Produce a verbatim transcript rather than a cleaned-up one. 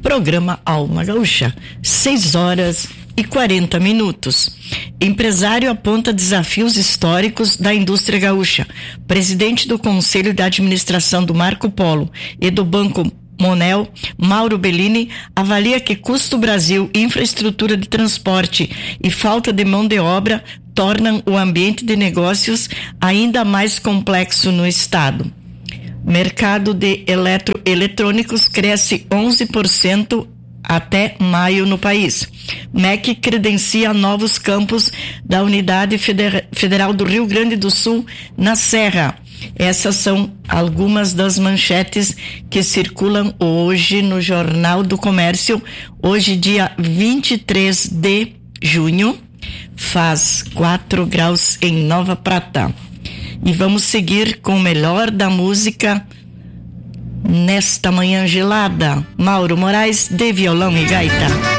Programa Alma Gaúcha, seis horas e quarenta minutos. Empresário aponta desafios históricos da indústria gaúcha. Presidente do Conselho de Administração do Marco Polo e do Banco Monel, Mauro Bellini, avalia que custo Brasil, infraestrutura de transporte e falta de mão de obra tornam o ambiente de negócios ainda mais complexo no estado. Mercado de eletroeletrônicos cresce onze por cento até maio no país. M E C credencia novos campos da Unidade Federal do Rio Grande do Sul na Serra. Essas são algumas das manchetes que circulam hoje no Jornal do Comércio, hoje dia vinte e três de junho, faz quatro graus em Nova Prata. E vamos seguir com o melhor da música nesta manhã gelada. Mauro Moraes, de violão e gaita.